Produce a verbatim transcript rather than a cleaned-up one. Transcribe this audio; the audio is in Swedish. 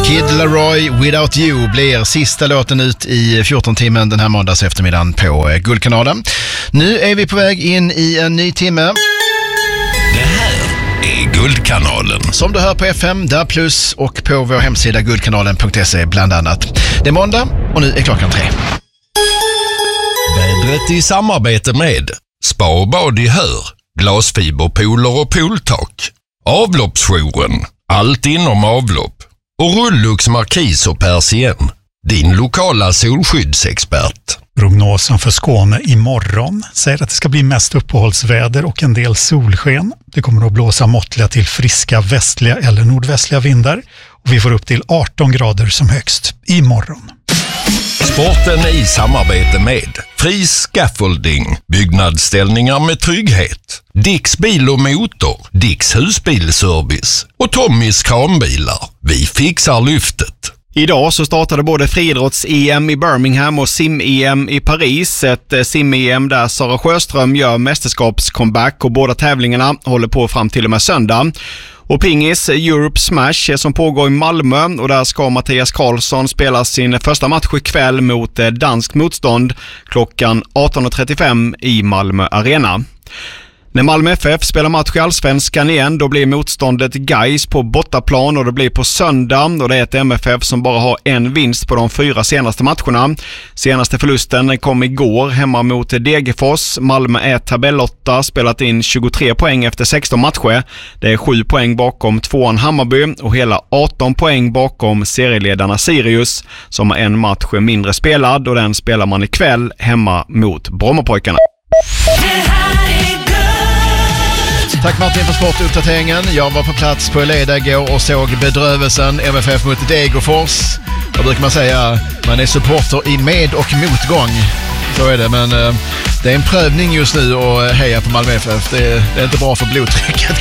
Kid Laroi, Without You blir sista låten ut i fjorton timmen den här måndags eftermiddagen på Guldkanalen. Nu är vi på väg in i en ny timme. Det här är Guldkanalen. Som du hör på F M, där plus och på vår hemsida guldkanalen punkt se bland annat. Det är måndag och nu är klockan tre. Vädret i samarbete med Spa och bad i Hör, glasfiberpooler och pooltak, avloppsjouren, allt inom avlopp och Rullux Markis och Persien, din lokala solskyddsexpert. Prognosen för Skåne imorgon säger att det ska bli mest uppehållsväder och en del solsken. Det kommer att blåsa måttliga till friska västliga eller nordvästliga vindar och vi får upp till arton grader som högst imorgon. Sporten i samarbete med Fri Scaffolding, byggnadsställningar med trygghet, Dicks bil och motor, Dicks husbilservice och Tommys kranbilar. Vi fixar lyftet. Idag så startade både friidrotts-E M i Birmingham och sim-E M i Paris. Ett sim-E M där Sara Sjöström gör mästerskapscomeback och båda tävlingarna håller på fram till och med söndag. Och pingis, Europe Smash som pågår i Malmö och där ska Mattias Karlsson spela sin första match ikväll mot danskt motstånd klockan arton trettiofem i Malmö Arena. När Malmö F F spelar match i Allsvenskan igen, då blir motståndet Gais på bortaplan och det blir på söndag och det är ett M F F som bara har en vinst på de fyra senaste matcherna. Senaste förlusten kom igår hemma mot Degerfors. Malmö är tabellotta, spelat in tjugotre poäng efter sexton matcher. Det är sju poäng bakom tvåan Hammarby och hela arton poäng bakom serieledarna Sirius som har en match mindre spelad och den spelar man ikväll hemma mot Brommapojkarna. Tack Martin för sportuppdateringen. Jag var på plats på Eleda igår och såg bedrövelsen M F F mot Degerfors. Vad brukar man säga? Man är supporter i med- och motgång. Så är det, men eh, det är en prövning just nu att heja på Malmö F F. Det är, det är inte bra för blodtrycket